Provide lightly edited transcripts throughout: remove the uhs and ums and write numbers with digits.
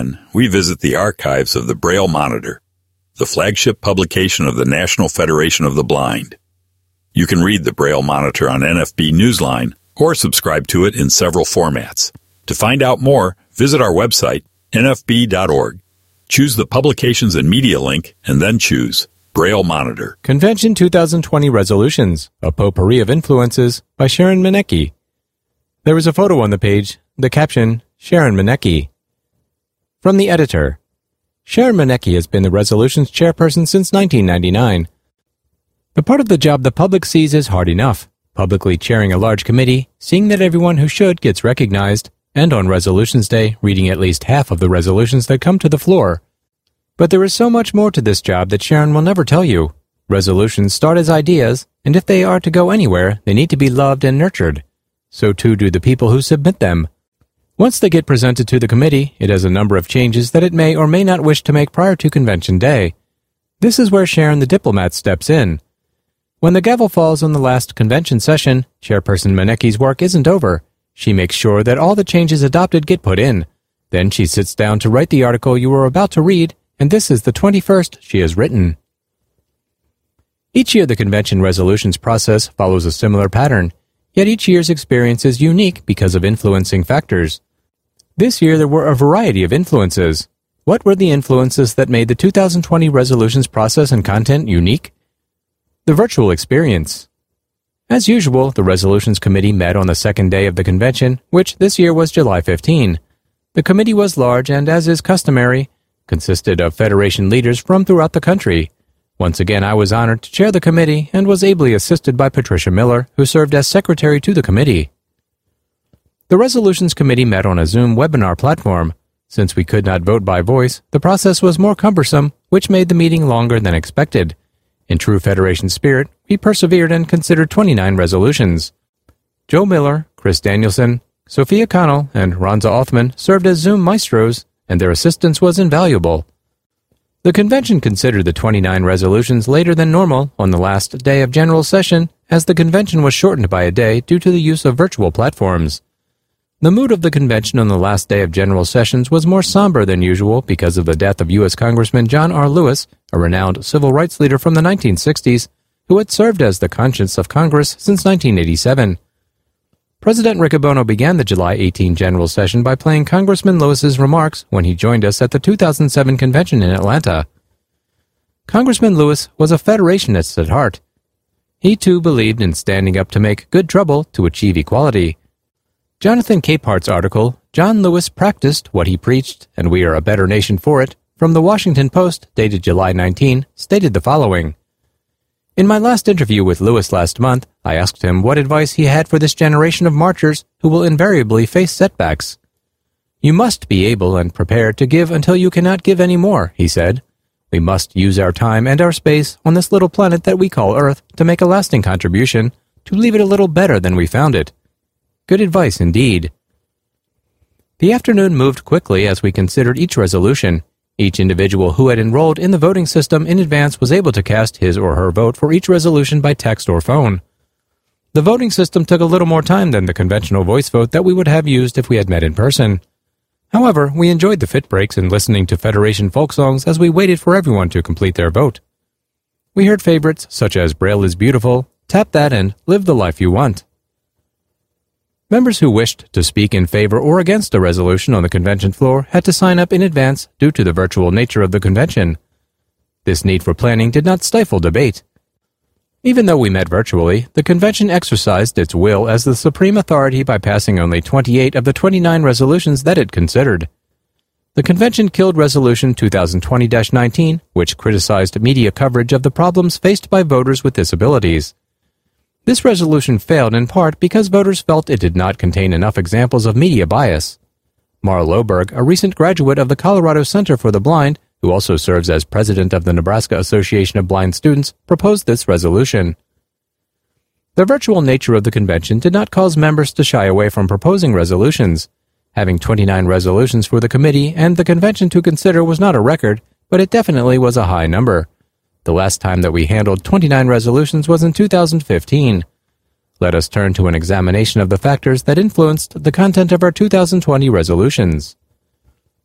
we visit the archives of the Braille Monitor, the flagship publication of the National Federation of the Blind. You can read the Braille Monitor on NFB Newsline or subscribe to it in several formats. To find out more, visit our website, nfb.org. Choose the Publications and Media link, and then choose Braille Monitor. Convention 2020 Resolutions, a Potpourri of Influences by Sharon Manecki. There is a photo on the page, the caption, Sharon Manecki. From the editor, Sharon Manecki has been the Resolutions chairperson since 1999. The part of the job the public sees is hard enough, publicly chairing a large committee, seeing that everyone who should gets recognized, and on Resolutions Day, reading at least half of the resolutions that come to the floor. But there is so much more to this job that Sharon will never tell you. Resolutions start as ideas, and if they are to go anywhere, they need to be loved and nurtured. So too do the people who submit them. Once they get presented to the committee, it has a number of changes that it may or may not wish to make prior to Convention Day. This is where Sharon the diplomat steps in. When the gavel falls on the last convention session, Chairperson Manecki's work isn't over. She makes sure that all the changes adopted get put in. Then she sits down to write the article you are about to read, and this is the 21st she has written. Each year the convention resolutions process follows a similar pattern, yet each year's experience is unique because of influencing factors. This year there were a variety of influences. What were the influences that made the 2020 resolutions process and content unique? The virtual experience. As usual, the Resolutions Committee met on the second day of the convention, which this year was July 15. The committee was large and, as is customary, consisted of Federation leaders from throughout the country. Once again, I was honored to chair the committee and was ably assisted by Patricia Miller, who served as secretary to the committee. The Resolutions Committee met on a Zoom webinar platform. Since we could not vote by voice, the process was more cumbersome, which made the meeting longer than expected. In true Federation spirit, we persevered and considered 29 resolutions. Joe Miller, Chris Danielson, Sophia Connell, and Ronza Othman served as Zoom maestros, and their assistance was invaluable. The convention considered the 29 resolutions later than normal on the last day of general session, as the convention was shortened by a day due to the use of virtual platforms. The mood of the convention on the last day of general sessions was more somber than usual because of the death of U.S. Congressman John R. Lewis, a renowned civil rights leader from the 1960s, who had served as the conscience of Congress since 1987. President Riccobono began the July 18 general session by playing Congressman Lewis's remarks when he joined us at the 2007 convention in Atlanta. Congressman Lewis was a Federationist at heart. He too believed in standing up to make good trouble to achieve equality. Jonathan Capehart's article, John Lewis Practiced What He Preached, and We Are a Better Nation for It, from the Washington Post, dated July 19, stated the following. In my last interview with Lewis last month, I asked him what advice he had for this generation of marchers who will invariably face setbacks. You must be able and prepared to give until you cannot give any more, he said. We must use our time and our space on this little planet that we call Earth to make a lasting contribution, to leave it a little better than we found it. Good advice indeed. The afternoon moved quickly as we considered each resolution. Each individual who had enrolled in the voting system in advance was able to cast his or her vote for each resolution by text or phone. The voting system took a little more time than the conventional voice vote that we would have used if we had met in person. However, we enjoyed the fit breaks and listening to Federation folk songs as we waited for everyone to complete their vote. We heard favorites such as Braille is Beautiful, Tap That, and Live the Life You Want. Members who wished to speak in favor or against a resolution on the convention floor had to sign up in advance due to the virtual nature of the convention. This need for planning did not stifle debate. Even though we met virtually, the convention exercised its will as the supreme authority by passing only 28 of the 29 resolutions that it considered. The convention killed Resolution 2020-19, which criticized media coverage of the problems faced by voters with disabilities. This resolution failed in part because voters felt it did not contain enough examples of media bias. Mara Loberg, a recent graduate of the Colorado Center for the Blind, who also serves as president of the Nebraska Association of Blind Students, proposed this resolution. The virtual nature of the convention did not cause members to shy away from proposing resolutions. Having 29 resolutions for the committee and the convention to consider was not a record, but it definitely was a high number. The last time that we handled 29 resolutions was in 2015. Let us turn to an examination of the factors that influenced the content of our 2020 resolutions.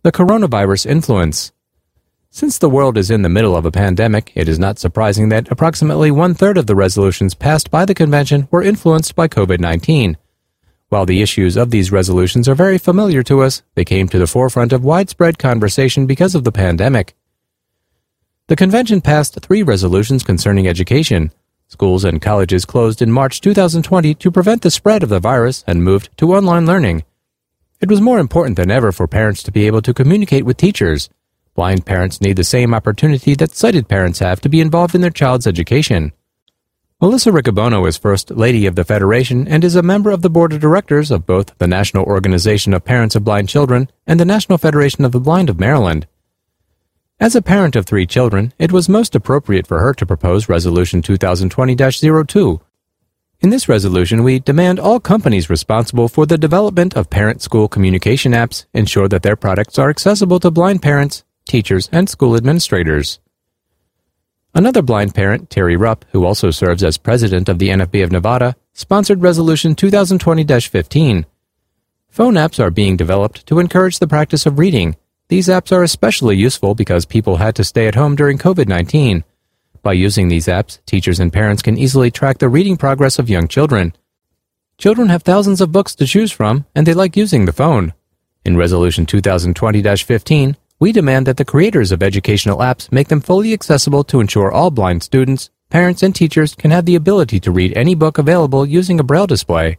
The coronavirus influence. Since the world is in the middle of a pandemic, it is not surprising that approximately one-third of the resolutions passed by the convention were influenced by COVID-19. While the issues of these resolutions are very familiar to us, they came to the forefront of widespread conversation because of the pandemic. The convention passed 3 resolutions concerning education. Schools and colleges closed in March 2020 to prevent the spread of the virus and moved to online learning. It was more important than ever for parents to be able to communicate with teachers. Blind parents need the same opportunity that sighted parents have to be involved in their child's education. Melissa Riccobono is First Lady of the Federation and is a member of the Board of Directors of both the National Organization of Parents of Blind Children and the National Federation of the Blind of Maryland. As a parent of 3 children, it was most appropriate for her to propose Resolution 2020-02. In this resolution, we demand all companies responsible for the development of parent-school communication apps ensure that their products are accessible to blind parents, teachers, and school administrators. Another blind parent, Terry Rupp, who also serves as president of the NFB of Nevada, sponsored Resolution 2020-15. Phone apps are being developed to encourage the practice of reading. These apps are especially useful because people had to stay at home during COVID-19. By using these apps, teachers and parents can easily track the reading progress of young children. Children have thousands of books to choose from, and they like using the phone. In Resolution 2020-15, we demand that the creators of educational apps make them fully accessible to ensure all blind students, parents, and teachers can have the ability to read any book available using a Braille display.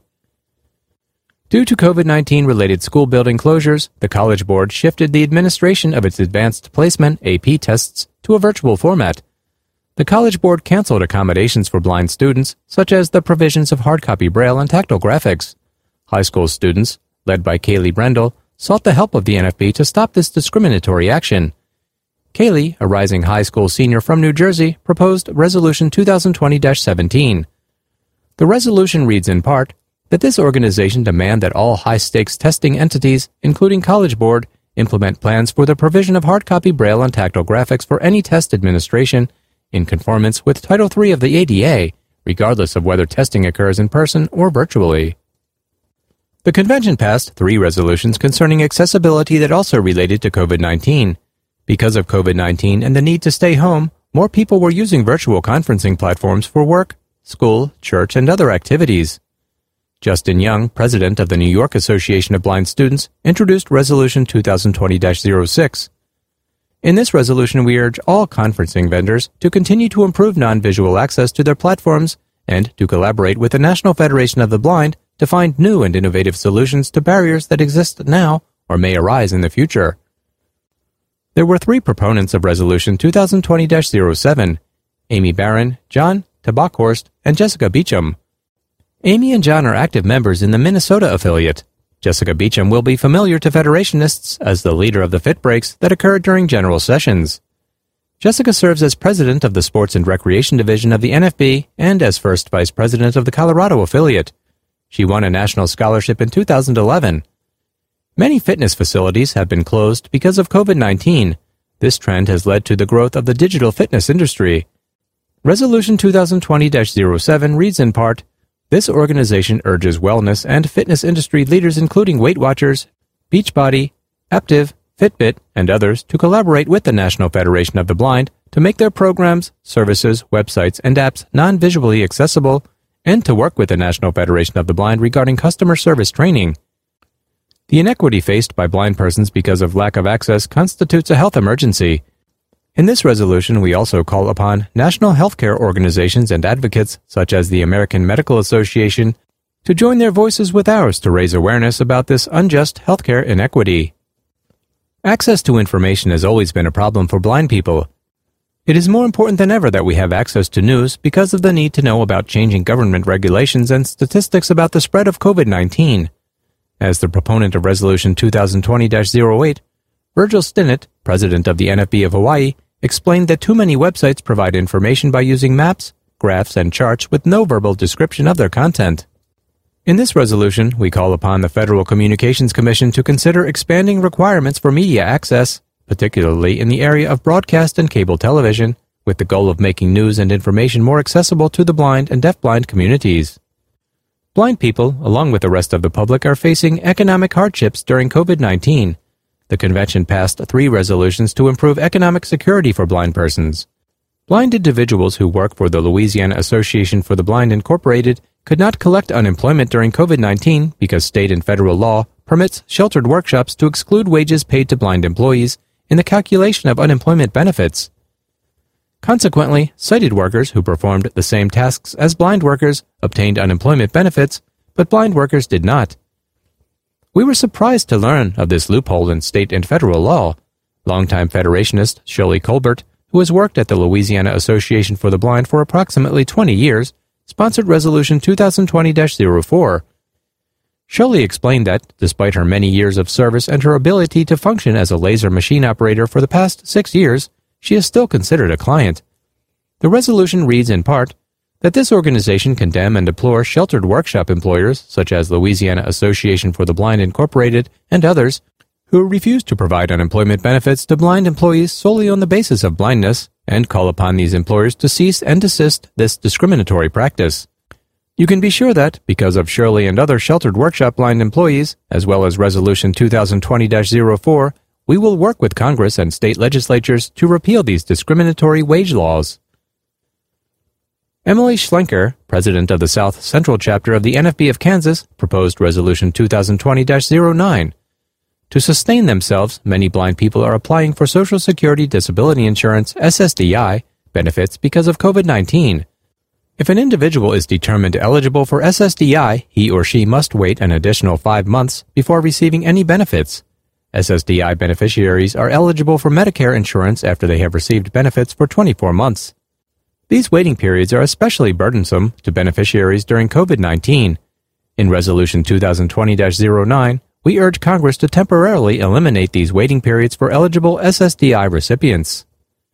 Due to COVID-19 related school building closures, the College Board shifted the administration of its Advanced Placement AP tests to a virtual format. The College Board canceled accommodations for blind students, such as the provisions of hard-copy Braille and tactile graphics. High school students, led by Kaylee Brendel, sought the help of the NFB to stop this discriminatory action. Kaylee, a rising high school senior from New Jersey, proposed Resolution 2020-17. The resolution reads in part, that this organization demand that all high-stakes testing entities, including College Board, implement plans for the provision of hard-copy Braille and tactile graphics for any test administration in conformance with Title III of the ADA, regardless of whether testing occurs in person or virtually. The convention passed 3 resolutions concerning accessibility that also related to COVID-19. Because of COVID-19 and the need to stay home, more people were using virtual conferencing platforms for work, school, church, and other activities. Justin Young, president of the New York Association of Blind Students, introduced Resolution 2020-06. In this resolution, we urge all conferencing vendors to continue to improve non-visual access to their platforms and to collaborate with the National Federation of the Blind to find new and innovative solutions to barriers that exist now or may arise in the future. There were 3 proponents of Resolution 2020-07, Amy Barron, John Tabakhorst, and Jessica Beecham. Amy and John are active members in the Minnesota affiliate. Jessica Beecham will be familiar to Federationists as the leader of the Fit Breaks that occurred during general sessions. Jessica serves as president of the Sports and Recreation Division of the NFB and as first vice president of the Colorado affiliate. She won a national scholarship in 2011. Many fitness facilities have been closed because of COVID-19. This trend has led to the growth of the digital fitness industry. Resolution 2020-07 reads in part, this organization urges wellness and fitness industry leaders including Weight Watchers, Beachbody, Aptiv, Fitbit, and others to collaborate with the National Federation of the Blind to make their programs, services, websites, and apps non-visually accessible, and to work with the National Federation of the Blind regarding customer service training. The inequity faced by blind persons because of lack of access constitutes a health emergency. In this resolution, we also call upon national healthcare organizations and advocates, such as the American Medical Association, to join their voices with ours to raise awareness about this unjust healthcare inequity. Access to information has always been a problem for blind people. It is more important than ever that we have access to news because of the need to know about changing government regulations and statistics about the spread of COVID-19. As the proponent of Resolution 2020-08, Virgil Stinnett, president of the NFB of Hawaii, explained that too many websites provide information by using maps, graphs, and charts with no verbal description of their content. In this resolution, we call upon the Federal Communications Commission to consider expanding requirements for media access, particularly in the area of broadcast and cable television, with the goal of making news and information more accessible to the blind and deafblind communities. Blind people, along with the rest of the public, are facing economic hardships during COVID-19. the convention passed 3 resolutions to improve economic security for blind persons. Blind individuals who work for the Louisiana Association for the Blind Incorporated could not collect unemployment during COVID-19 because state and federal law permits sheltered workshops to exclude wages paid to blind employees in the calculation of unemployment benefits. Consequently, sighted workers who performed the same tasks as blind workers obtained unemployment benefits, but blind workers did not. We were surprised to learn of this loophole in state and federal law. Longtime Federationist Shirley Colbert, who has worked at the Louisiana Association for the Blind for approximately 20 years, sponsored Resolution 2020-04. Shirley explained that, despite her many years of service and her ability to function as a laser machine operator for the past 6 years, she is still considered a client. The resolution reads in part that this organization condemn and deplore sheltered workshop employers, such as Louisiana Association for the Blind Incorporated and others, who refuse to provide unemployment benefits to blind employees solely on the basis of blindness, and call upon these employers to cease and desist this discriminatory practice. You can be sure that, because of Shirley and other sheltered workshop blind employees, as well as Resolution 2020-04, we will work with Congress and state legislatures to repeal these discriminatory wage laws. Emily Schlenker, president of the South Central chapter of the NFB of Kansas, proposed Resolution 2020-09. To sustain themselves, many blind people are applying for Social Security Disability Insurance (SSDI) benefits because of COVID-19. If an individual is determined eligible for SSDI, he or she must wait an additional 5 months before receiving any benefits. SSDI beneficiaries are eligible for Medicare insurance after they have received benefits for 24 months. These waiting periods are especially burdensome to beneficiaries during COVID-19. In Resolution 2020-09, we urge Congress to temporarily eliminate these waiting periods for eligible SSDI recipients.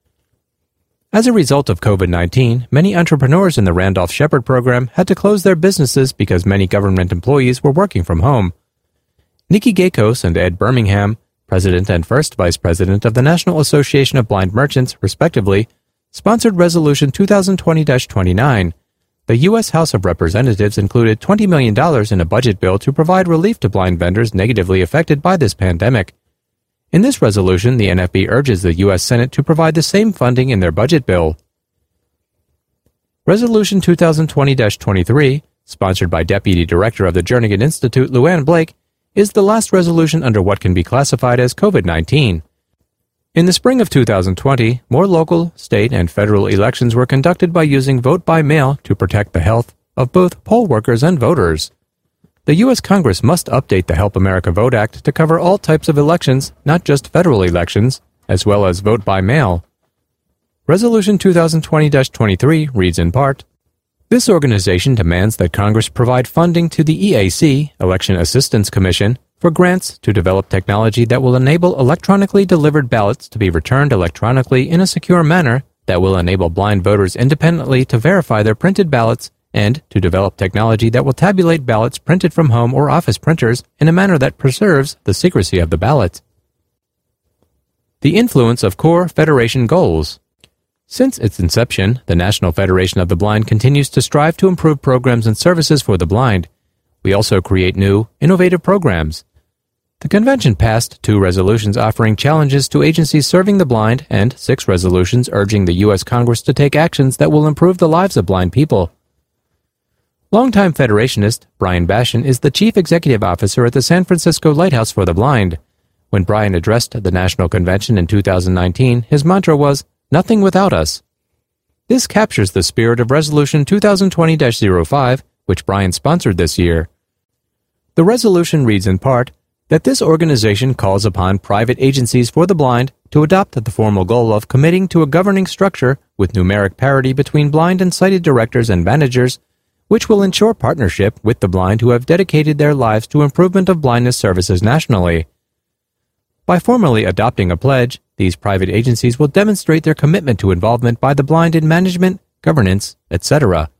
As a result of COVID-19, many entrepreneurs in the Randolph-Shepard program had to close their businesses because many government employees were working from home. Nikki Gakos and Ed Birmingham, president and first vice president of the National Association of Blind Merchants, respectively, sponsored Resolution 2020-29. The U.S. House of Representatives included $20 million in a budget bill to provide relief to blind vendors negatively affected by this pandemic. In this resolution, the NFB urges the U.S. Senate to provide the same funding in their budget bill. Resolution 2020-23, sponsored by Deputy Director of the Jernigan Institute, Luann Blake, is the last resolution under what can be classified as COVID-19. In the spring of 2020, more local, state, and federal elections were conducted by using vote by mail to protect the health of both poll workers and voters. The U.S. Congress must update the Help America Vote Act to cover all types of elections, not just federal elections, as well as vote by mail. Resolution 2020-23 reads in part, this organization demands that Congress provide funding to the EAC, Election Assistance Commission, for grants to develop technology that will enable electronically delivered ballots to be returned electronically in a secure manner that will enable blind voters independently to verify their printed ballots and to develop technology that will tabulate ballots printed from home or office printers in a manner that preserves the secrecy of the ballot. The influence of core Federation goals. Since its inception, the National Federation of the Blind continues to strive to improve programs and services for the blind. We also create new, innovative programs. The convention passed 2 resolutions offering challenges to agencies serving the blind and 6 resolutions urging the U.S. Congress to take actions that will improve the lives of blind people. Longtime Federationist Brian Bashan is the Chief Executive Officer at the San Francisco Lighthouse for the Blind. When Brian addressed the National Convention in 2019, his mantra was, "Nothing without us." This captures the spirit of Resolution 2020-05, which Brian sponsored this year. The resolution reads in part that this organization calls upon private agencies for the blind to adopt the formal goal of committing to a governing structure with numeric parity between blind and sighted directors and managers, which will ensure partnership with the blind who have dedicated their lives to improvement of blindness services nationally. By formally adopting a pledge, these private agencies will demonstrate their commitment to involvement by the blind in management, governance, etc.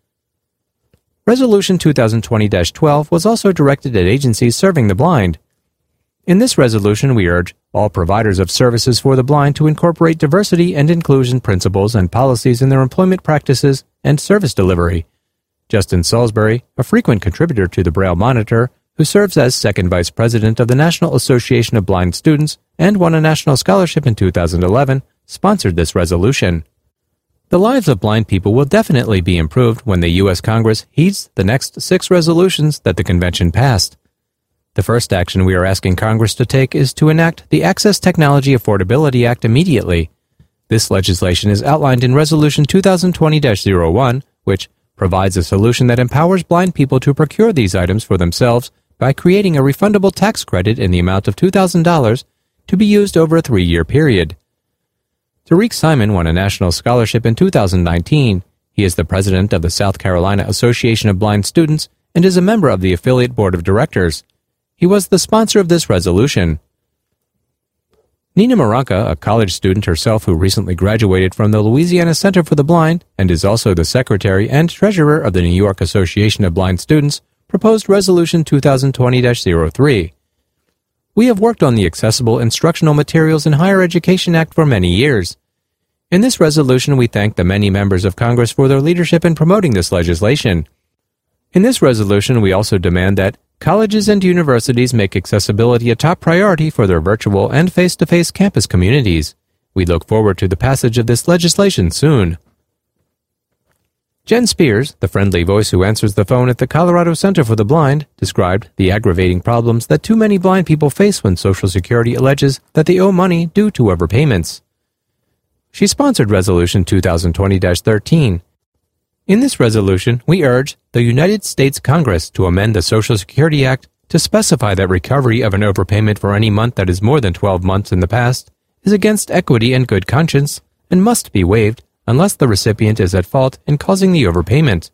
Resolution 2020-12 was also directed at agencies serving the blind. In this resolution, we urge all providers of services for the blind to incorporate diversity and inclusion principles and policies in their employment practices and service delivery. Justin Salisbury, a frequent contributor to the Braille Monitor, who serves as second vice president of the National Association of Blind Students and won a national scholarship in 2011, sponsored this resolution. The lives of blind people will definitely be improved when the U.S. Congress heeds the next 6 resolutions that the convention passed. The first action we are asking Congress to take is to enact the Access Technology Affordability Act immediately. This legislation is outlined in Resolution 2020-01, which provides a solution that empowers blind people to procure these items for themselves by creating a refundable tax credit in the amount of $2,000 to be used over a 3-year period. Tariq Simon won a national scholarship in 2019. He is the president of the South Carolina Association of Blind Students and is a member of the affiliate board of directors. He was the sponsor of this resolution. Nina Maranka, a college student herself who recently graduated from the Louisiana Center for the Blind and is also the secretary and treasurer of the New York Association of Blind Students, proposed Resolution 2020-03. We have worked on the Accessible Instructional Materials in Higher Education Act for many years. In this resolution, we thank the many members of Congress for their leadership in promoting this legislation. In this resolution, we also demand that colleges and universities make accessibility a top priority for their virtual and face-to-face campus communities. We look forward to the passage of this legislation soon. Jen Spears, the friendly voice who answers the phone at the Colorado Center for the Blind, described the aggravating problems that too many blind people face when Social Security alleges that they owe money due to overpayments. She sponsored Resolution 2020-13. In this resolution, we urge the United States Congress to amend the Social Security Act to specify that recovery of an overpayment for any month that is more than 12 months in the past is against equity and good conscience and must be waived unless the recipient is at fault in causing the overpayment.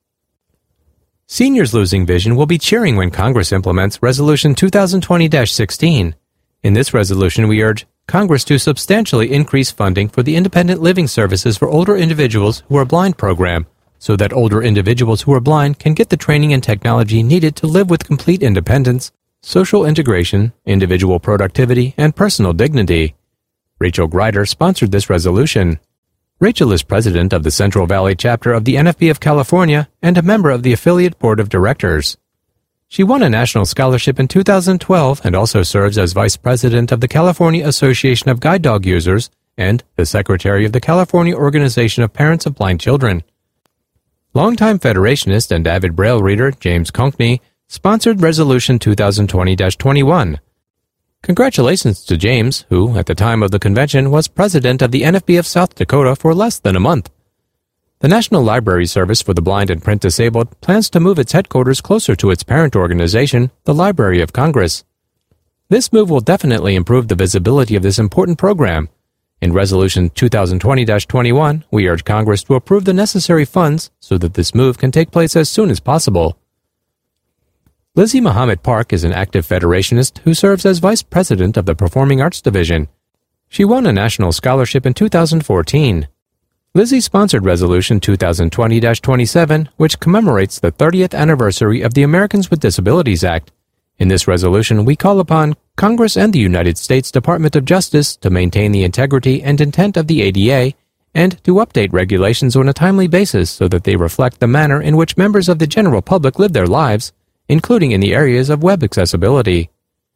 Seniors losing vision will be cheering when Congress implements Resolution 2020-16. In this resolution, we urge Congress to substantially increase funding for the Independent Living Services for Older Individuals Who Are Blind program, so that older individuals who are blind can get the training and technology needed to live with complete independence, social integration, individual productivity, and personal dignity. Rachel Grider sponsored this resolution. Rachel is president of the Central Valley chapter of the NFB of California and a member of the affiliate board of directors. She won a national scholarship in 2012 and also serves as vice president of the California Association of Guide Dog Users and the secretary of the California Organization of Parents of Blind Children. Longtime Federationist and avid Braille reader James Conkney sponsored Resolution 2020-21. Congratulations to James, who, at the time of the convention, was president of the NFB of South Dakota for less than a month. The National Library Service for the Blind and Print Disabled plans to move its headquarters closer to its parent organization, the Library of Congress. This move will definitely improve the visibility of this important program. In Resolution 2020-21, we urge Congress to approve the necessary funds so that this move can take place as soon as possible. Lizzie Muhammad Park is an active Federationist who serves as Vice President of the Performing Arts Division. She won a national scholarship in 2014. Lizzie sponsored Resolution 2020-27, which commemorates the 30th anniversary of the Americans with Disabilities Act. In this resolution, we call upon Congress and the United States Department of Justice to maintain the integrity and intent of the ADA and to update regulations on a timely basis so that they reflect the manner in which members of the general public live their lives, including in the areas of web accessibility.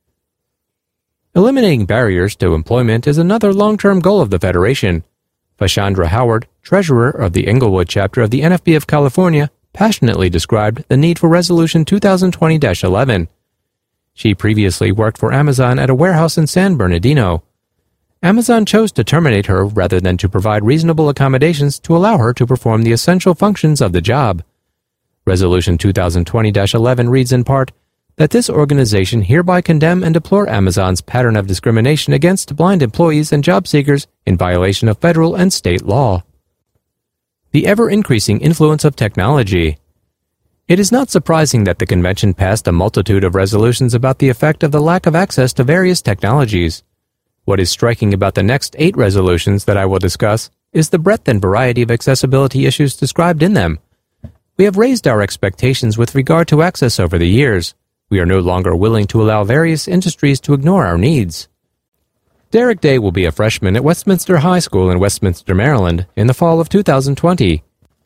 Eliminating barriers to employment is another long-term goal of the Federation. Fashandra Howard, treasurer of the Englewood chapter of the NFB of California, passionately described the need for Resolution 2020-11. She previously worked for Amazon at a warehouse in San Bernardino. Amazon chose to terminate her rather than to provide reasonable accommodations to allow her to perform the essential functions of the job. Resolution 2020-11 reads in part that this organization hereby condemn and deplore Amazon's pattern of discrimination against blind employees and job seekers in violation of federal and state law. The ever-increasing influence of technology. It is not surprising that the convention passed a multitude of resolutions about the effect of the lack of access to various technologies. What is striking about the next 8 resolutions that I will discuss is the breadth and variety of accessibility issues described in them. We have raised our expectations with regard to access over the years. We are no longer willing to allow various industries to ignore our needs. Derek Day will be a freshman at Westminster High School in Westminster, Maryland, in the fall of 2020.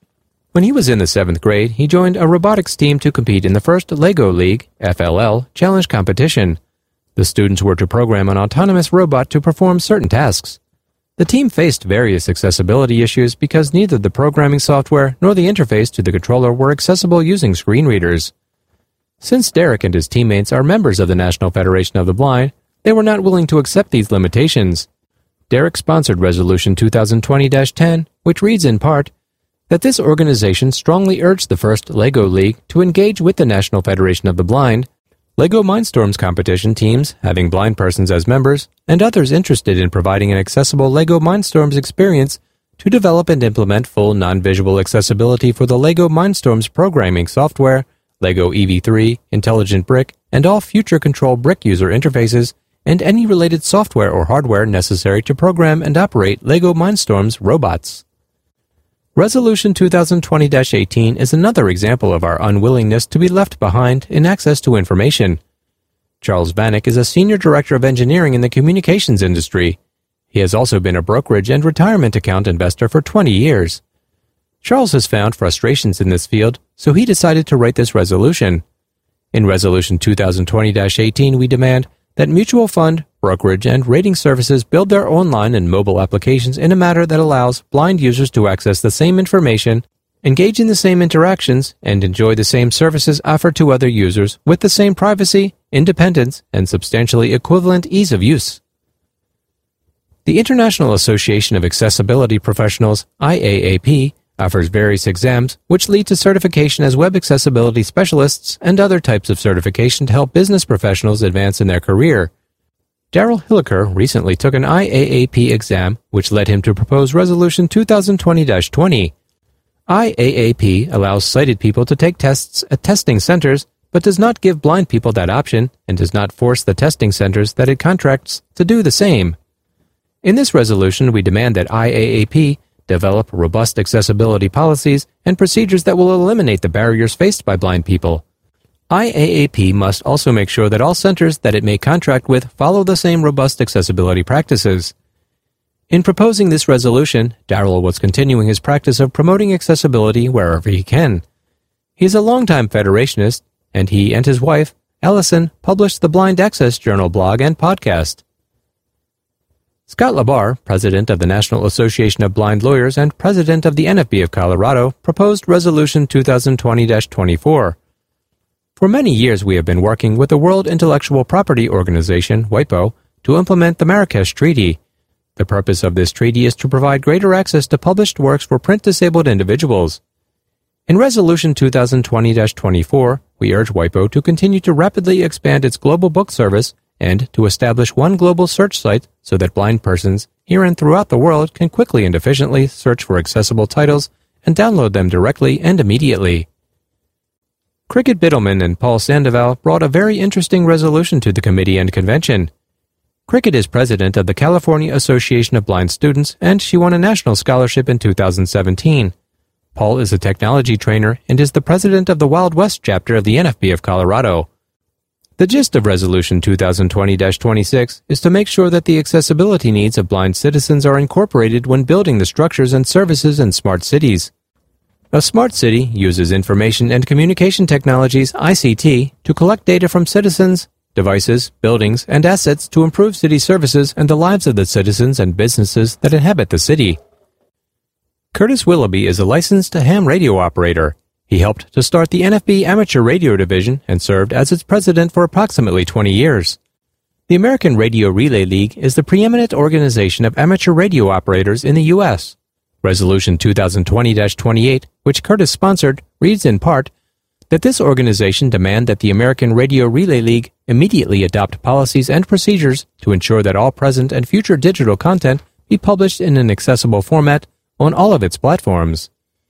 When he was in the 7th grade, he joined a robotics team to compete in the first LEGO League, FLL, challenge competition. The students were to program an autonomous robot to perform certain tasks. The team faced various accessibility issues because neither the programming software nor the interface to the controller were accessible using screen readers. Since Derek and his teammates are members of the National Federation of the Blind, they were not willing to accept these limitations. Derek sponsored Resolution 2020-10, which reads in part, that this organization strongly urged the first LEGO League to engage with the National Federation of the Blind, LEGO Mindstorms competition teams having blind persons as members, and others interested in providing an accessible LEGO Mindstorms experience to develop and implement full non-visual accessibility for the LEGO Mindstorms programming software, LEGO EV3, Intelligent Brick, and all future control brick user interfaces, and any related software or hardware necessary to program and operate LEGO Mindstorms robots. Resolution 2020-18 is another example of our unwillingness to be left behind in access to information. Charles Vanek is a senior director of engineering in the communications industry. He has also been a brokerage and retirement account investor for 20 years. Charles has found frustrations in this field, so he decided to write this resolution. In Resolution 2020-18, we demand that mutual fund, brokerage, and rating services build their online and mobile applications in a manner that allows blind users to access the same information, engage in the same interactions, and enjoy the same services offered to other users with the same privacy, independence, and substantially equivalent ease of use. The International Association of Accessibility Professionals, IAAP, offers various exams which lead to certification as web accessibility specialists and other types of certification to help business professionals advance in their career. Daryl Hilliker recently took an IAAP exam, which led him to propose Resolution 2020-20. IAAP allows sighted people to take tests at testing centers, but does not give blind people that option and does not force the testing centers that it contracts to do the same. In this resolution, we demand that IAAP develop robust accessibility policies and procedures that will eliminate the barriers faced by blind people. IAAP must also make sure that all centers that it may contract with follow the same robust accessibility practices. In proposing this resolution, Daryl was continuing his practice of promoting accessibility wherever he can. He is a longtime Federationist, and he and his wife, Allison, published the Blind Access Journal blog and podcast. Scott Labar, president of the National Association of Blind Lawyers and president of the NFB of Colorado, proposed Resolution 2020-24. For many years we have been working with the World Intellectual Property Organization, WIPO, to implement the Marrakesh Treaty. The purpose of this treaty is to provide greater access to published works for print-disabled individuals. In Resolution 2020-24, we urge WIPO to continue to rapidly expand its global book service and to establish one global search site so that blind persons here and throughout the world can quickly and efficiently search for accessible titles and download them directly and immediately. Cricket Biddleman and Paul Sandoval brought a very interesting resolution to the committee and convention. Cricket is president of the California Association of Blind Students, and she won a national scholarship in 2017. Paul is a technology trainer and is the president of the Wild West chapter of the NFB of Colorado. The gist of Resolution 2020-26 is to make sure that the accessibility needs of blind citizens are incorporated when building the structures and services in smart cities. A smart city uses information and communication technologies, ICT, to collect data from citizens, devices, buildings, and assets to improve city services and the lives of the citizens and businesses that inhabit the city. Curtis Willoughby is a licensed ham radio operator. He helped to start the NFB Amateur Radio Division and served as its president for approximately 20 years. The American Radio Relay League is the preeminent organization of amateur radio operators in the U.S. Resolution 2020-28, which Curtis sponsored, reads in part that this organization demand that the American Radio Relay League immediately adopt policies and procedures to ensure that all present and future digital content be published in an accessible format on all of its platforms.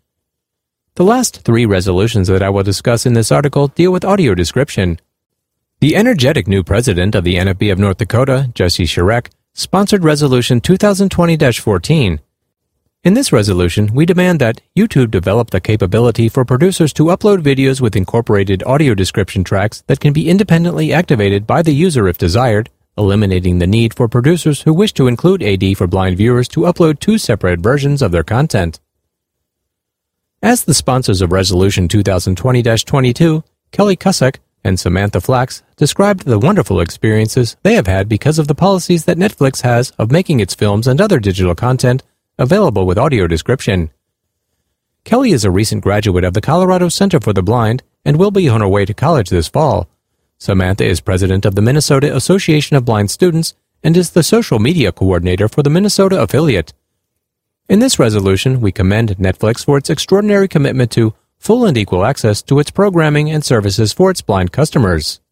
The last three resolutions that I will discuss in this article deal with audio description. The energetic new president of the NFB of North Dakota, Jesse Sharek, sponsored Resolution 2020-14. In this resolution, we demand that YouTube develop the capability for producers to upload videos with incorporated audio description tracks that can be independently activated by the user if desired, eliminating the need for producers who wish to include AD for blind viewers to upload two separate versions of their content. As the sponsors of Resolution 2020-22, Kelly Cusack and Samantha Flax described the wonderful experiences they have had because of the policies that Netflix has of making its films and other digital content available with audio description. Kelly is a recent graduate of the Colorado Center for the Blind and will be on her way to college this fall. Samantha is president of the Minnesota Association of Blind Students and is the social media coordinator for the Minnesota affiliate. In this resolution, we commend Netflix for its extraordinary commitment to full and equal access to its programming and services for its blind customers.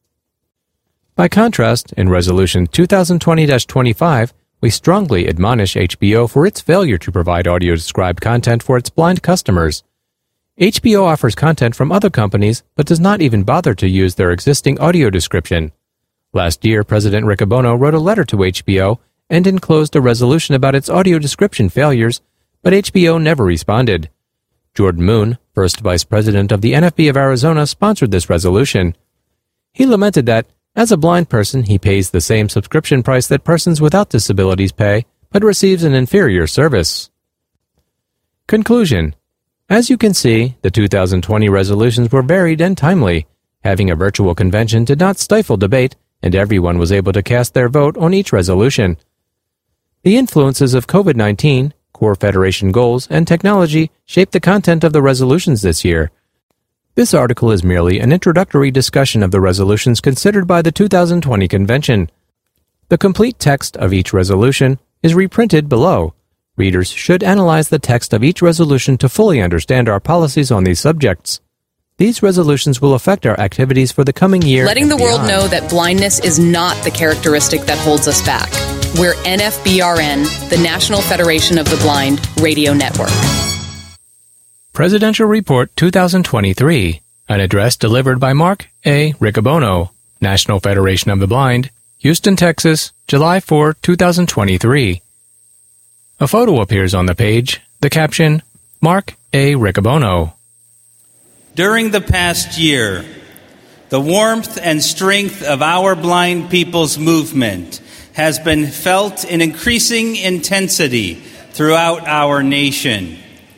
By contrast, in Resolution 2020-25, we strongly admonish HBO for its failure to provide audio-described content for its blind customers. HBO offers content from other companies, but does not even bother to use their existing audio description. Last year, President Riccobono wrote a letter to HBO and enclosed a resolution about its audio description failures, but HBO never responded. Jordan Moon, first vice president of the NFB of Arizona, sponsored this resolution. He lamented that, as a blind person, he pays the same subscription price that persons without disabilities pay, but receives an inferior service. Conclusion. As you can see, the 2020 resolutions were varied and timely. Having a virtual convention did not stifle debate, and everyone was able to cast their vote on each resolution. The influences of COVID-19, core Federation goals, and technology shaped the content of the resolutions this year. This article is merely an introductory discussion of the resolutions considered by the 2020 convention. The complete text of each resolution is reprinted below. Readers should analyze the text of each resolution to fully understand our policies on these subjects. These resolutions will affect our activities for the coming year. Letting the world know that blindness is not the characteristic that holds us back. We're NFBRN, the National Federation of the Blind Radio Network. Presidential Report 2023, an address delivered by Mark A. Riccobono, National Federation of the Blind, Houston, Texas, July 4, 2023. A photo appears on the page, the caption, Mark A. Riccobono. During the past year, the warmth and strength of our blind people's movement has been felt in increasing intensity throughout our nation.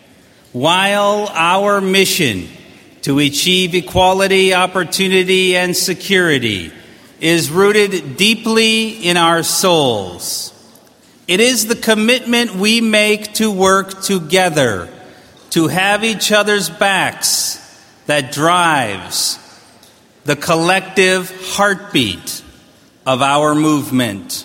While our mission to achieve equality, opportunity, and security is rooted deeply in our souls, it is the commitment we make to work together, to have each other's backs, that drives the collective heartbeat of our movement.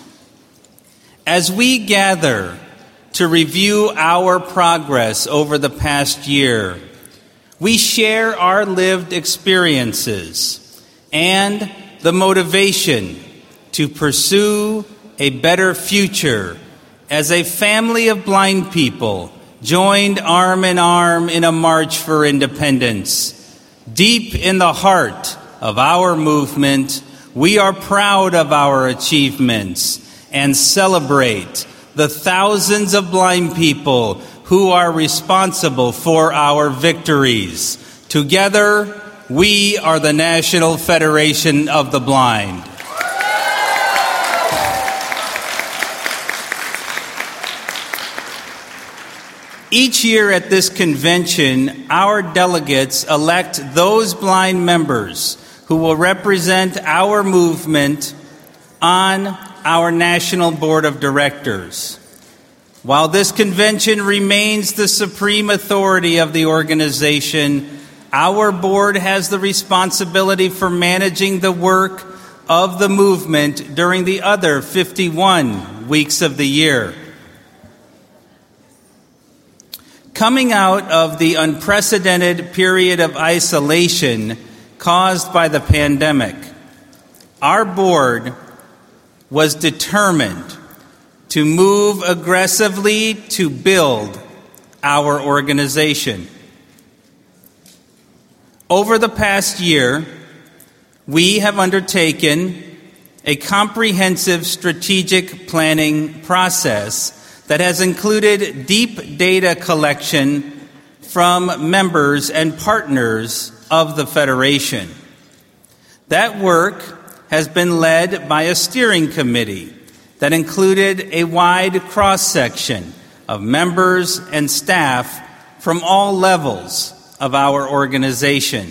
As we gather to review our progress over the past year, we share our lived experiences and the motivation to pursue a better future as a family of blind people joined arm in arm in a march for independence. Deep in the heart of our movement, we are proud of our achievements and celebrate the thousands of blind people who are responsible for our victories. Together, we are the National Federation of the Blind. Each year at this convention, our delegates elect those blind members who will represent our movement on our National Board of Directors. While this convention remains the supreme authority of the organization, our board has the responsibility for managing the work of the movement during the other 51 weeks of the year. Coming out of the unprecedented period of isolation caused by the pandemic, our board was determined to move aggressively to build our organization. Over the past year, we have undertaken a comprehensive strategic planning process that has included deep data collection from members and partners of the Federation. That work has been led by a steering committee that included a wide cross-section of members and staff from all levels of our organization.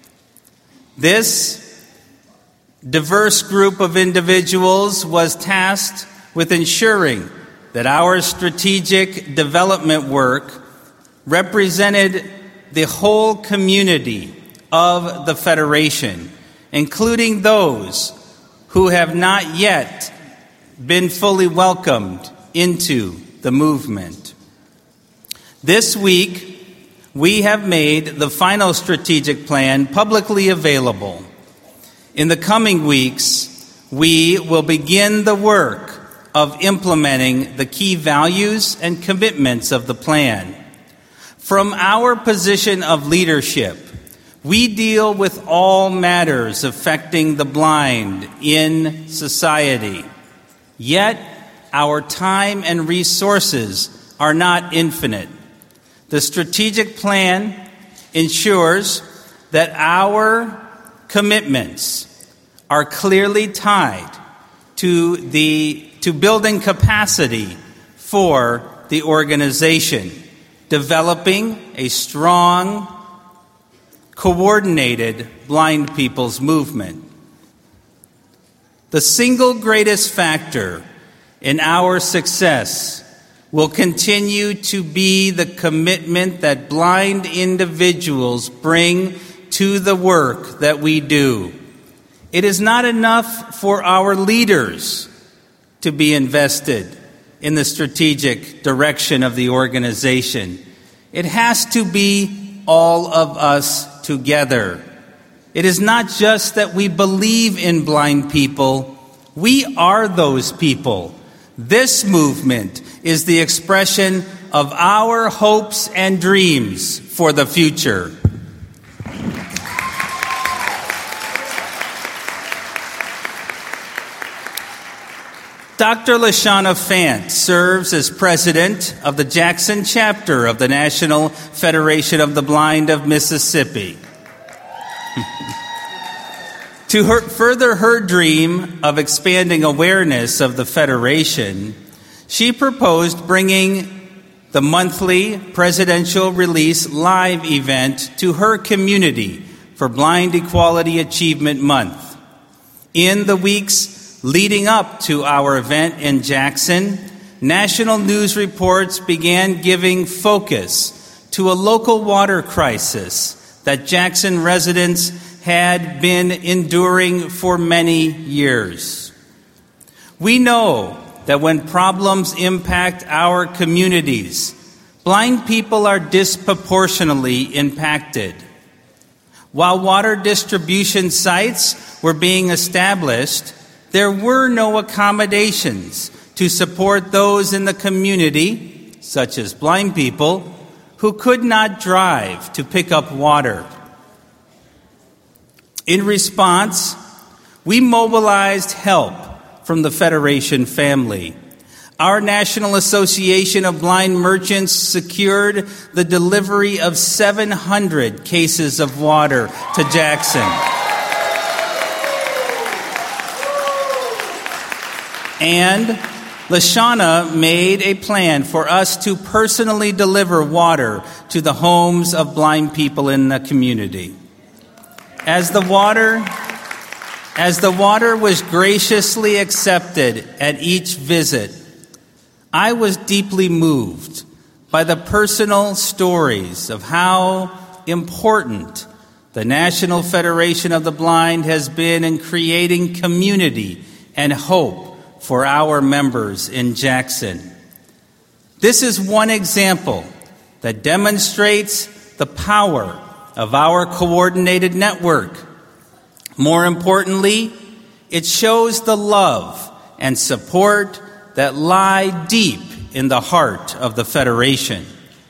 This diverse group of individuals was tasked with ensuring that our strategic development work represented the whole community of the Federation, including those who have not yet been fully welcomed into the movement. This week, we have made the final strategic plan publicly available. In the coming weeks, we will begin the work of implementing the key values and commitments of the plan. From our position of leadership, we deal with all matters affecting the blind in society. Yet, our time and resources are not infinite. The strategic plan ensures that our commitments are clearly tied to building capacity for the organization, developing a strong, coordinated blind people's movement. The single greatest factor in our success will continue to be the commitment that blind individuals bring to the work that we do. It is not enough for our leaders to be invested in the strategic direction of the organization. It has to be all of us together. It is not just that we believe in blind people. We are those people. This movement is the expression of our hopes and dreams for the future. Dr. LaShawna Fant serves as president of the Jackson chapter of the National Federation of the Blind of Mississippi. To further her dream of expanding awareness of the Federation, she proposed bringing the monthly Presidential Release Live event to her community for Blind Equality Achievement Month. In the weeks leading up to our event in Jackson, national news reports began giving focus to a local water crisis that Jackson residents had been enduring for many years. We know that when problems impact our communities, blind people are disproportionately impacted. While water distribution sites were being established, there were no accommodations to support those in the community, such as blind people, who could not drive to pick up water. In response, we mobilized help from the Federation family. Our National Association of Blind Merchants secured the delivery of 700 cases of water to Jackson. And LaShawna made a plan for us to personally deliver water to the homes of blind people in the community. As the water was graciously accepted at each visit, I was deeply moved by the personal stories of how important the National Federation of the Blind has been in creating community and hope for our members in Jackson. This is one example that demonstrates the power of our coordinated network. More importantly, it shows the love and support that lie deep in the heart of the Federation.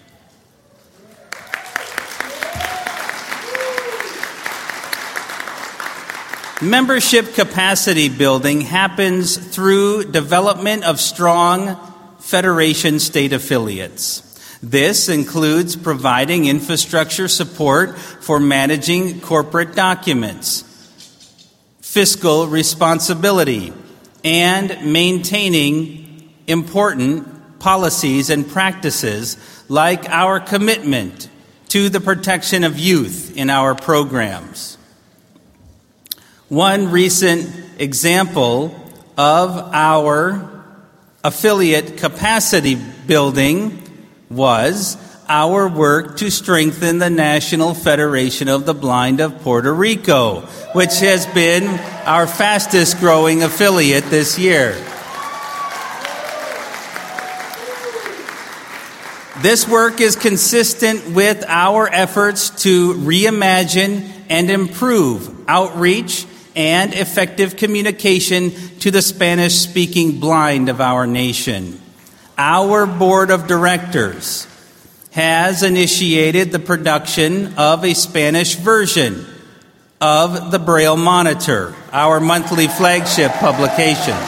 Membership capacity building happens through development of strong Federation state affiliates. This includes providing infrastructure support for managing corporate documents, fiscal responsibility, and maintaining important policies and practices like our commitment to the protection of youth in our programs. One recent example of our affiliate capacity building was our work to strengthen the National Federation of the Blind of Puerto Rico, which has been our fastest growing affiliate this year. This work is consistent with our efforts to reimagine and improve outreach and effective communication to the Spanish-speaking blind of our nation. Our board of directors has initiated the production of a Spanish version of the Braille Monitor, our monthly flagship publication.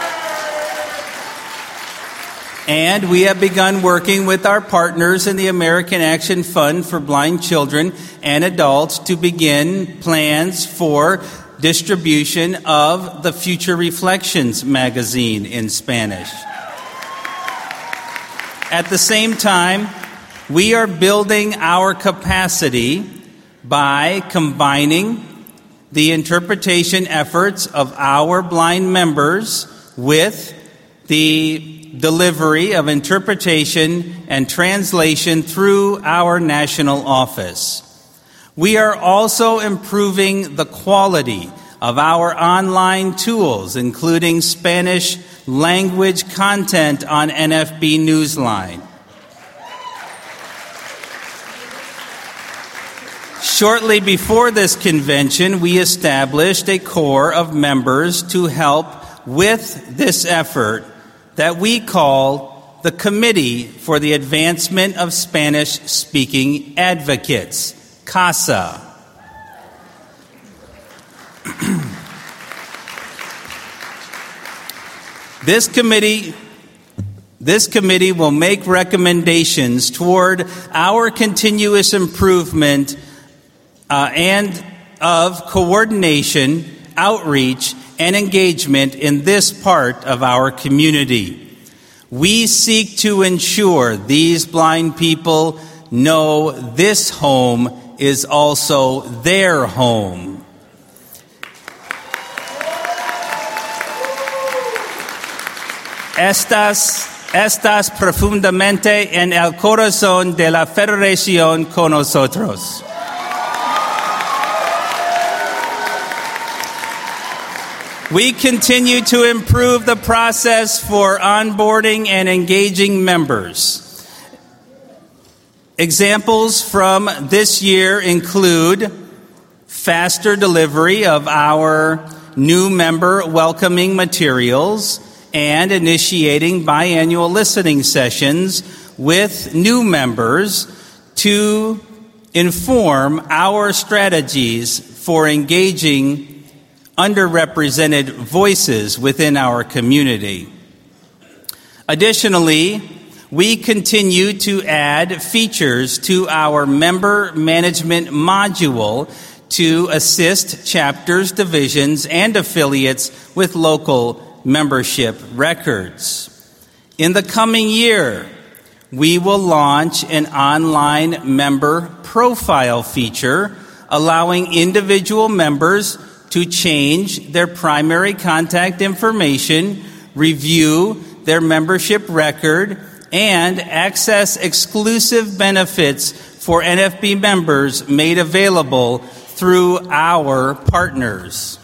And we have begun working with our partners in the American Action Fund for Blind Children and Adults to begin plans for distribution of the Future Reflections magazine in Spanish. At the same time, we are building our capacity by combining the interpretation efforts of our blind members with the delivery of interpretation and translation through our national office. We are also improving the quality of our online tools, including Spanish language content on NFB Newsline. Shortly before this convention, we established a core of members to help with this effort that we call the Committee for the Advancement of Spanish-Speaking Advocates, CASA. This committee will make recommendations toward our continuous improvement and of coordination, outreach, and engagement in this part of our community. We seek to ensure these blind people know this home is also their home. Estás profundamente en el corazón de la Federación con nosotros. We continue to improve the process for onboarding and engaging members. Examples from this year include faster delivery of our new member welcoming materials and initiating biannual listening sessions with new members to inform our strategies for engaging underrepresented voices within our community. Additionally, we continue to add features to our member management module to assist chapters, divisions, and affiliates with local membership records. In the coming year, we will launch an online member profile feature allowing individual members to change their primary contact information, review their membership record, and access exclusive benefits for NFB members made available through our partners.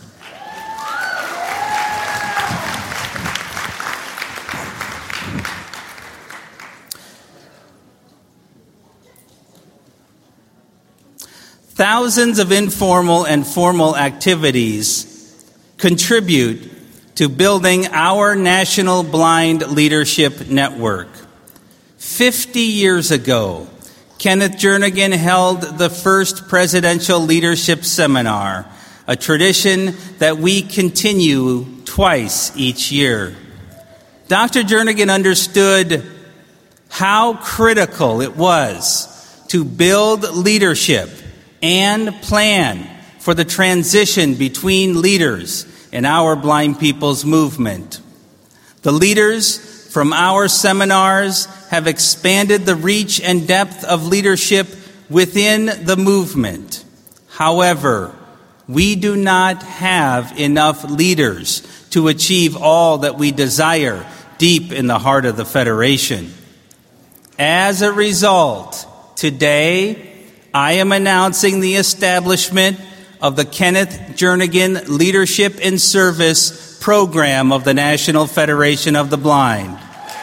Thousands of informal and formal activities contribute to building our National Blind Leadership Network. 50 years ago, Kenneth Jernigan held the first presidential leadership seminar, a tradition that we continue twice each year. Dr. Jernigan understood how critical it was to build leadership and plan for the transition between leaders in our blind people's movement. The leaders from our seminars have expanded the reach and depth of leadership within the movement. However, we do not have enough leaders to achieve all that we desire deep in the heart of the Federation. As a result, today I am announcing the establishment of the Kenneth Jernigan Leadership and Service Program of the National Federation of the Blind.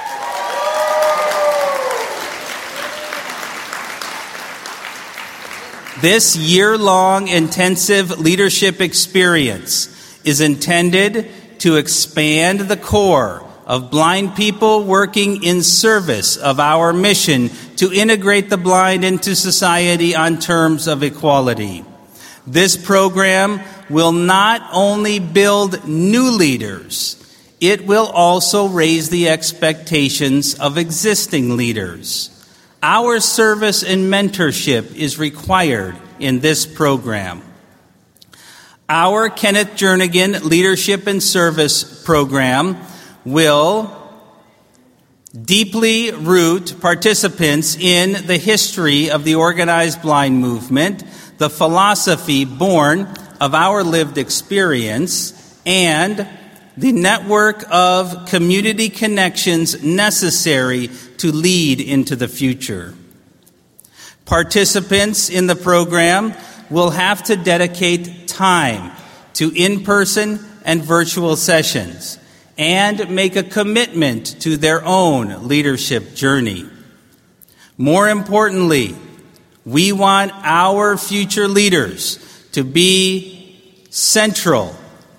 This year-long intensive leadership experience is intended to expand the core of blind people working in service of our mission to integrate the blind into society on terms of equality. This program will not only build new leaders, it will also raise the expectations of existing leaders. Our service and mentorship is required in this program. Our Kenneth Jernigan Leadership and Service Program will deeply root participants in the history of the organized blind movement, the philosophy born of our lived experience, and the network of community connections necessary to lead into the future. Participants in the program will have to dedicate time to in-person and virtual sessions and make a commitment to their own leadership journey. More importantly, we want our future leaders to be central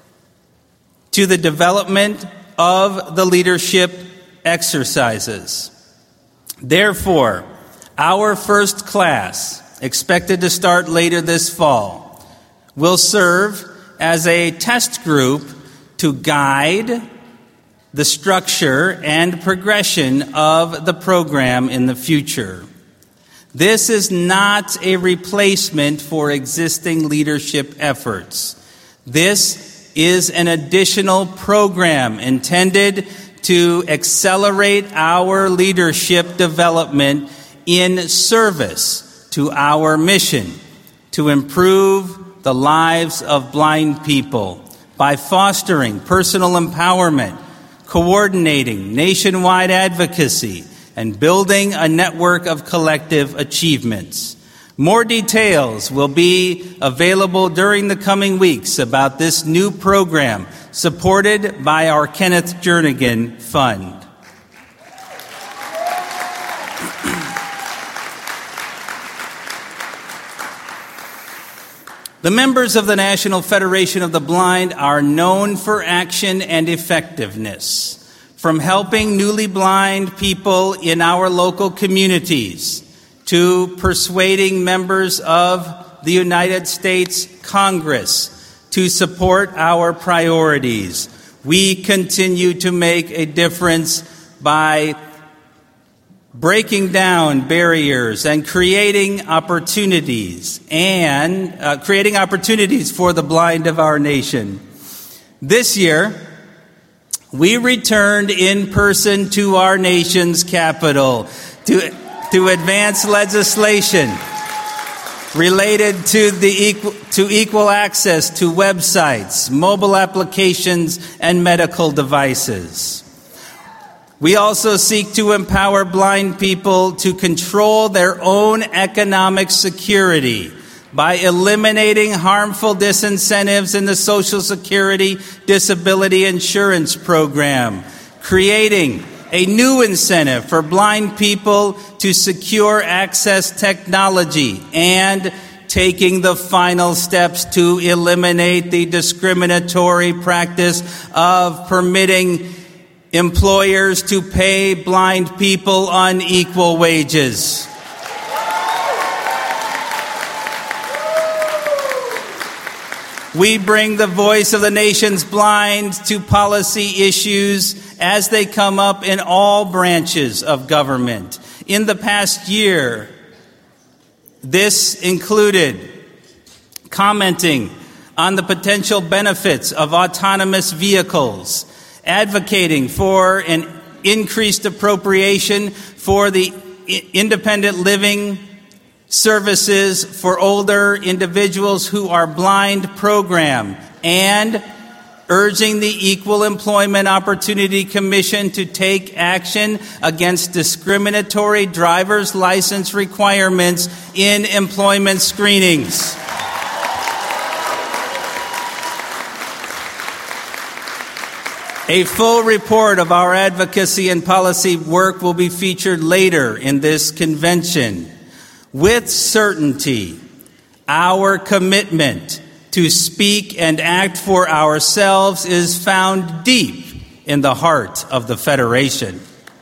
to the development of the leadership exercises. Therefore, our first class, expected to start later this fall, will serve as a test group to guide the structure and progression of the program in the future. This is not a replacement for existing leadership efforts. This is an additional program intended to accelerate our leadership development in service to our mission to improve the lives of blind people by fostering personal empowerment, coordinating nationwide advocacy, and building a network of collective achievements. More details will be available during the coming weeks about this new program supported by our Kenneth Jernigan Fund. The members of the National Federation of the Blind are known for action and effectiveness, from helping newly blind people in our local communities to persuading members of the United States Congress to support our priorities. We continue to make a difference by breaking down barriers and creating opportunities for the blind of our nation. This year, we returned in person to our nation's capital to advance legislation related to equal access to websites, mobile applications, and medical devices. We also seek to empower blind people to control their own economic security by eliminating harmful disincentives in the Social Security Disability Insurance Program, creating a new incentive for blind people to secure access technology, and taking the final steps to eliminate the discriminatory practice of permitting employers to pay blind people unequal wages. We bring the voice of the nation's blind to policy issues as they come up in all branches of government. In the past year, this included commenting on the potential benefits of autonomous vehicles, advocating for an increased appropriation for the Independent Living Services for Older Individuals Who Are Blind program, and urging the Equal Employment Opportunity Commission to take action against discriminatory driver's license requirements in employment screenings. A full report of our advocacy and policy work will be featured later in this convention. With certainty, our commitment to speak and act for ourselves is found deep in the heart of the Federation.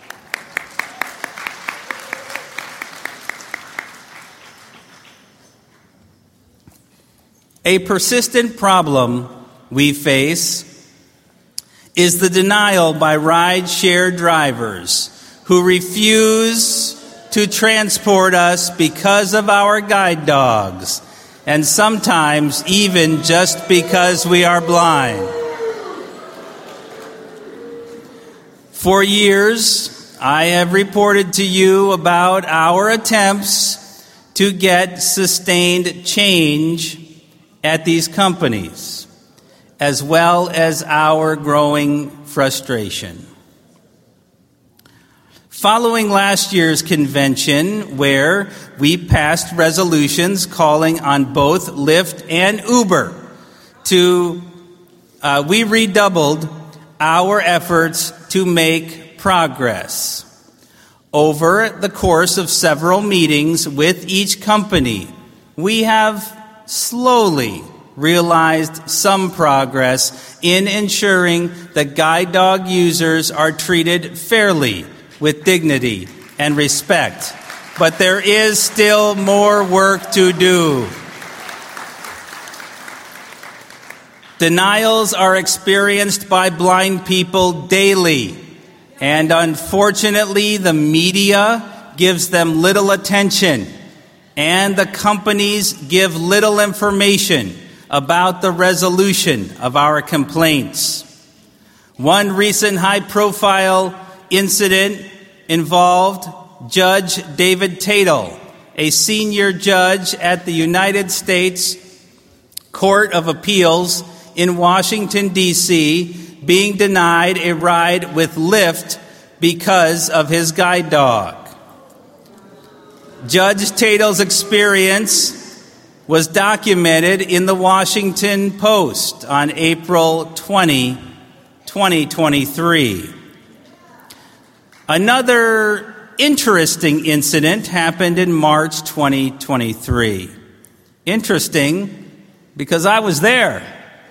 A persistent problem we face is the denial by ride-share drivers who refuse to transport us because of our guide dogs, and sometimes even just because we are blind. For years, I have reported to you about our attempts to get sustained change at these companies, as well as our growing frustration. Following last year's convention, where we passed resolutions calling on both Lyft and Uber we redoubled our efforts to make progress. Over the course of several meetings with each company, we have slowly realized some progress in ensuring that guide dog users are treated fairly, with dignity and respect. But there is still more work to do. Denials are experienced by blind people daily, and unfortunately, the media gives them little attention, and the companies give little information about the resolution of our complaints. One recent high-profile incident involved Judge David Tatel, a senior judge at the United States Court of Appeals in Washington, D.C., being denied a ride with Lyft because of his guide dog. Judge Tatel's experience was documented in the Washington Post on April 20, 2023. Another interesting incident happened in March 2023. Interesting because I was there.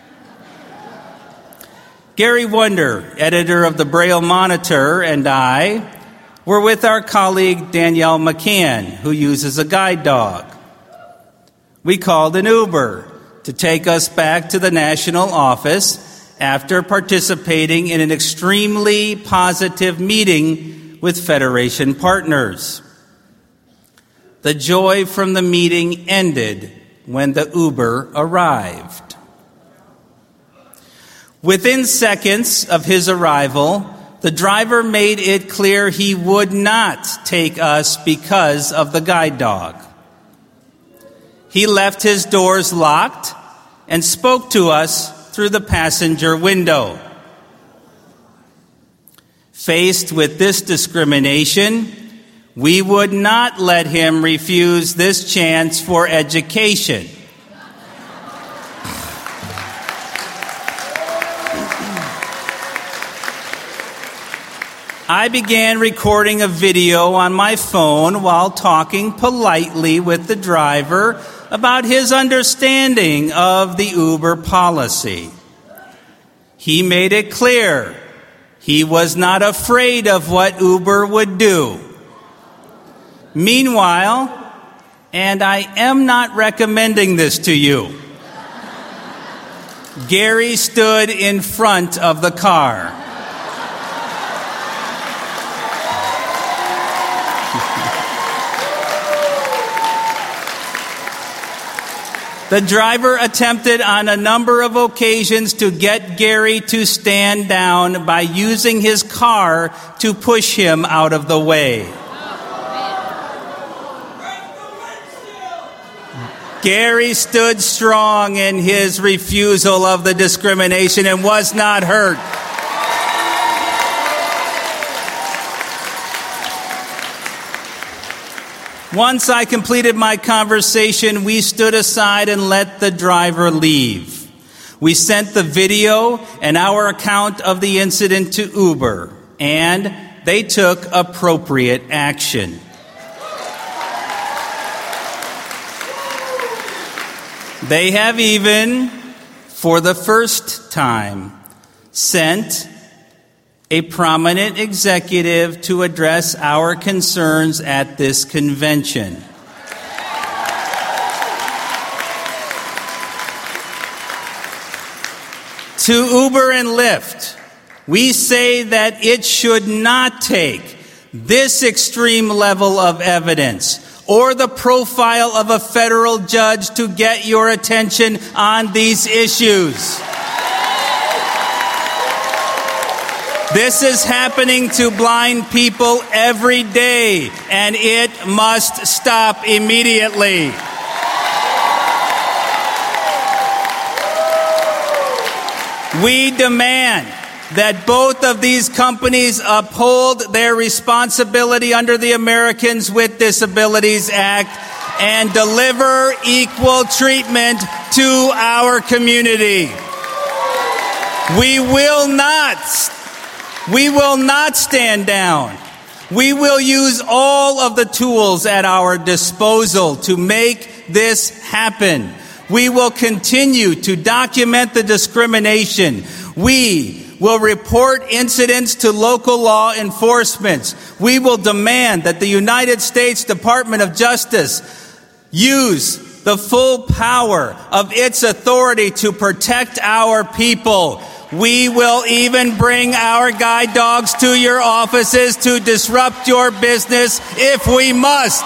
Gary Wunder, editor of the Braille Monitor, and I were with our colleague Danielle McCann, who uses a guide dog. We called an Uber to take us back to the national office after participating in an extremely positive meeting with Federation partners. The joy from the meeting ended when the Uber arrived. Within seconds of his arrival, the driver made it clear he would not take us because of the guide dog. He left his doors locked and spoke to us through the passenger window. Faced with this discrimination, we would not let him refuse this chance for education. I began recording a video on my phone while talking politely with the driver about his understanding of the Uber policy. He made it clear he was not afraid of what Uber would do. Meanwhile, and I am not recommending this to you, Gary stood in front of the car. The driver attempted on a number of occasions to get Gary to stand down by using his car to push him out of the way. Gary stood strong in his refusal of the discrimination and was not hurt. Once I completed my conversation, we stood aside and let the driver leave. We sent the video and our account of the incident to Uber, and they took appropriate action. They have even, for the first time, sent a prominent executive to address our concerns at this convention. To Uber and Lyft, we say that it should not take this extreme level of evidence or the profile of a federal judge to get your attention on these issues. This is happening to blind people every day, and it must stop immediately. We demand that both of these companies uphold their responsibility under the Americans with Disabilities Act and deliver equal treatment to our community. We will not stand down. We will use all of the tools at our disposal to make this happen. We will continue to document the discrimination. We will report incidents to local law enforcement. We will demand that the United States Department of Justice use the full power of its authority to protect our people. We will even bring our guide dogs to your offices to disrupt your business if we must.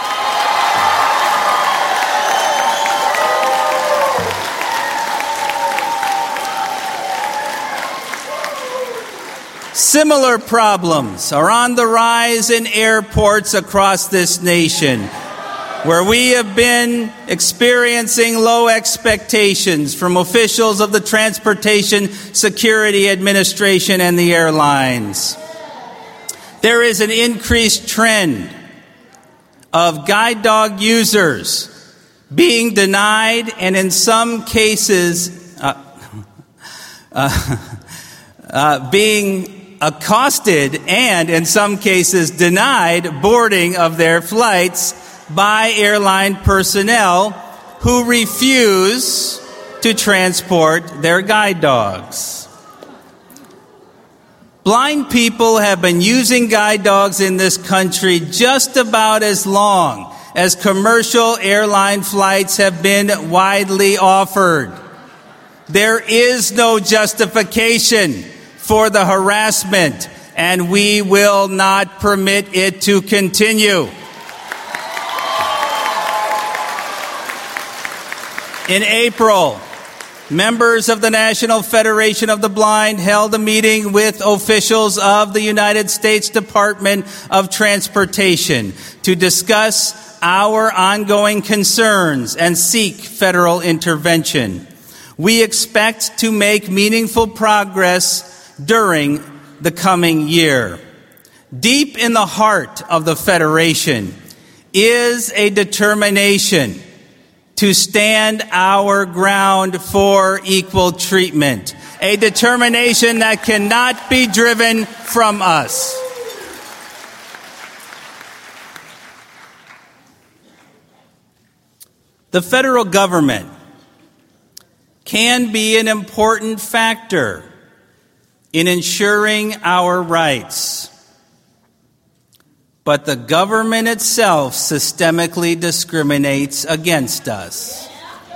Similar problems are on the rise in airports across this nation, where we have been experiencing low expectations from officials of the Transportation Security Administration and the airlines. There is an increased trend of guide dog users being denied and in some cases being accosted and in some cases denied boarding of their flights by airline personnel who refuse to transport their guide dogs. Blind people have been using guide dogs in this country just about as long as commercial airline flights have been widely offered. There is no justification for the harassment, and we will not permit it to continue. In April, members of the National Federation of the Blind held a meeting with officials of the United States Department of Transportation to discuss our ongoing concerns and seek federal intervention. We expect to make meaningful progress during the coming year. Deep in the heart of the Federation is a determination to stand our ground for equal treatment, a determination that cannot be driven from us. The federal government can be an important factor in ensuring our rights, but the government itself systemically discriminates against us.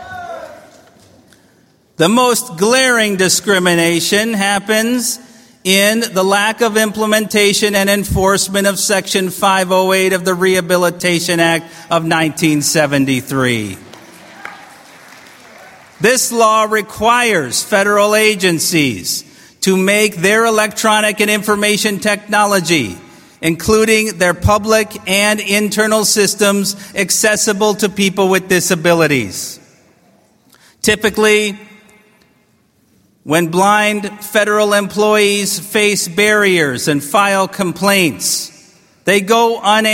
The most glaring discrimination happens in the lack of implementation and enforcement of Section 508 of the Rehabilitation Act of 1973. This law requires federal agencies to make their electronic and information technology including their public and internal systems accessible to people with disabilities. Typically, when blind federal employees face barriers and file complaints, they go unanswered.